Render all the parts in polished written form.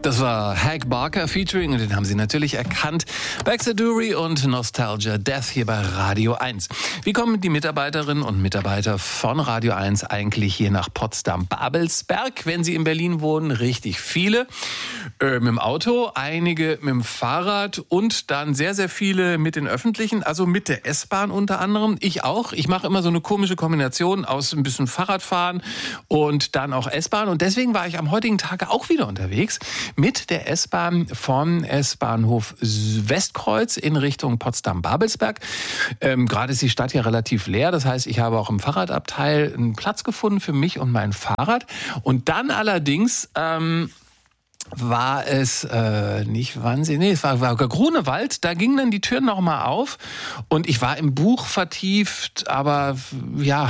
Das war Hank Barker featuring, und den haben Sie natürlich erkannt. Baxter Dury und Nostalgia Death hier bei Radio 1. Wie kommen die Mitarbeiterinnen und Mitarbeiter von Radio 1 eigentlich hier nach Potsdam-Babelsberg, wenn sie in Berlin wohnen? Richtig viele. Mit dem Auto, einige mit dem Fahrrad und dann sehr, sehr viele mit den Öffentlichen, also mit der S-Bahn unter anderem. Ich auch. Ich mache immer so eine komische Kombination aus ein bisschen Fahrradfahren und dann auch S-Bahn. Und deswegen war ich am heutigen Tag auch wieder unterwegs mit der S-Bahn vom S-Bahnhof Westkreuz in Richtung Potsdam-Babelsberg. Gerade ist die Stadt ja relativ leer. Das heißt, ich habe auch im Fahrradabteil einen Platz gefunden für mich und mein Fahrrad. Und dann allerdings war es nicht Wannsee, es war Grunewald, da gingen dann die Türen nochmal auf und ich war im Buch vertieft, aber ja.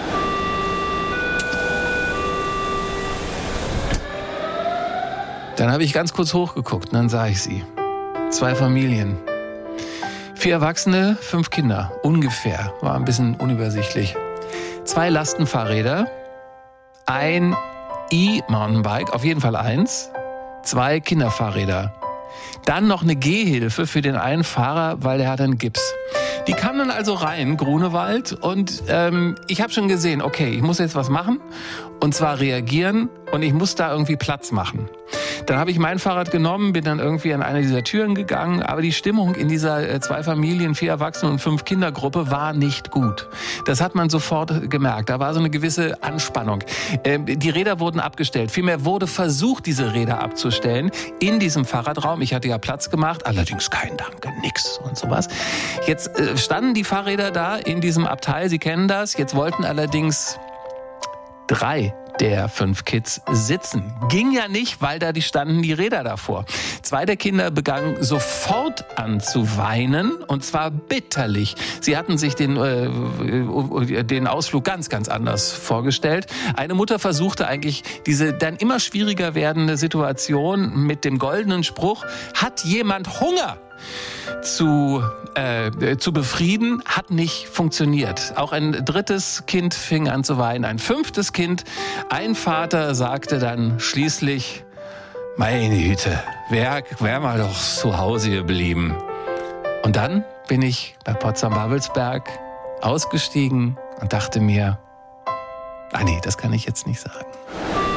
Dann habe ich ganz kurz hochgeguckt und dann sah ich sie. 2 Familien. 4 Erwachsene, 5 Kinder, ungefähr, war ein bisschen unübersichtlich. 2 Lastenfahrräder, ein E-Mountainbike, auf jeden Fall 1. 2 Kinderfahrräder. Dann noch eine Gehhilfe für den einen Fahrer, weil der hat einen Gips. Die kamen dann also rein, Grunewald, und ich habe schon gesehen, okay, ich muss jetzt was machen, und zwar reagieren, und ich muss da irgendwie Platz machen. Dann habe ich mein Fahrrad genommen, bin dann irgendwie an eine dieser Türen gegangen, aber die Stimmung in dieser 2 Familien, 4 Erwachsene und 5 Kindergruppe war nicht gut. Das hat man sofort gemerkt. Da war so eine gewisse Anspannung. Die Räder wurden abgestellt. Vielmehr wurde versucht, diese Räder abzustellen in diesem Fahrradraum. Ich hatte ja Platz gemacht, allerdings kein Danke, nix und sowas. Jetzt standen die Fahrräder da in diesem Abteil, Sie kennen das. Jetzt wollten allerdings 3 der 5 Kids sitzen. Ging ja nicht, weil da standen die Räder davor. 2 der Kinder begannen sofort an zu weinen, und zwar bitterlich. Sie hatten sich den Ausflug ganz, ganz anders vorgestellt. Eine Mutter versuchte eigentlich diese dann immer schwieriger werdende Situation mit dem goldenen Spruch: Hat jemand Hunger? Zu befrieden, hat nicht funktioniert. Auch ein 3. Kind fing an zu weinen, ein 5. Kind. Ein Vater sagte dann schließlich: Meine Güte, wär mal doch zu Hause geblieben. Und dann bin ich bei Potsdam-Babelsberg ausgestiegen und dachte mir, nee, das kann ich jetzt nicht sagen.